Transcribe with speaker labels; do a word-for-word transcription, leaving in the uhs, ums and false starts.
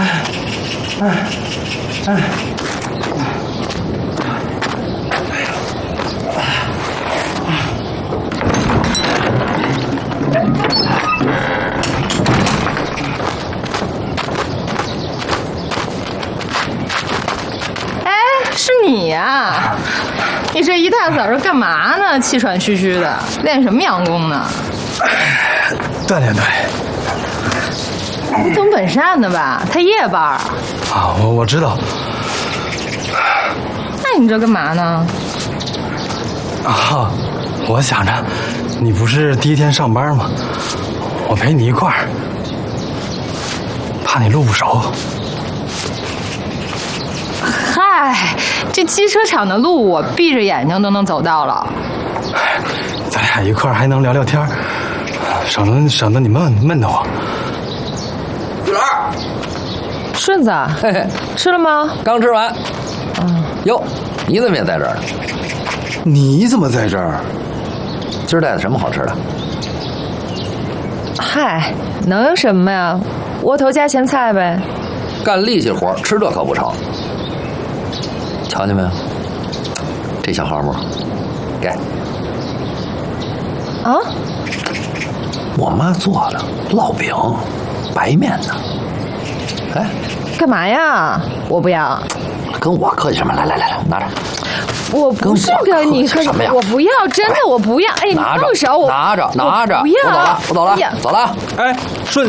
Speaker 1: 哎，哎，哎。
Speaker 2: 是你呀！你这一大早上干嘛呢？气喘吁吁的，练什么阳功呢？
Speaker 1: 锻炼锻炼。
Speaker 2: 你懂本善的吧？他夜班。
Speaker 1: 啊，我我知道。
Speaker 2: 那你这干嘛呢？
Speaker 1: 啊，我想着，你不是第一天上班吗？我陪你一块儿，怕你路不熟。
Speaker 2: 嗨，这机车厂的路我闭着眼睛都能走到了。
Speaker 1: 咱俩一块儿还能聊聊天，省得省得你闷闷得慌。
Speaker 3: 玉兰，
Speaker 2: 顺子，
Speaker 3: 嘿嘿，
Speaker 2: 吃了吗？
Speaker 3: 刚吃完。
Speaker 2: 嗯。
Speaker 3: 哟，你怎么也在这儿呢？
Speaker 1: 你怎么在这儿？
Speaker 3: 今儿带的什么好吃的？
Speaker 2: 嗨，能有什么呀？窝头加咸菜呗。
Speaker 3: 干力气活，吃这可不成。 瞧见没有？这小号沫，给。
Speaker 2: 啊？
Speaker 3: 我妈做的烙饼，白面的。哎，
Speaker 2: 干嘛呀？我不要。
Speaker 3: 跟我客气什么？来来来来，拿着。
Speaker 2: 我不是跟你客气
Speaker 3: 什么呀？
Speaker 2: 我不要，真的我不要。哎，你
Speaker 3: 拿着，
Speaker 2: 放手！我
Speaker 3: 拿着拿着。
Speaker 2: 不要。
Speaker 3: 我走了，我走了，走了。
Speaker 1: 哎，顺。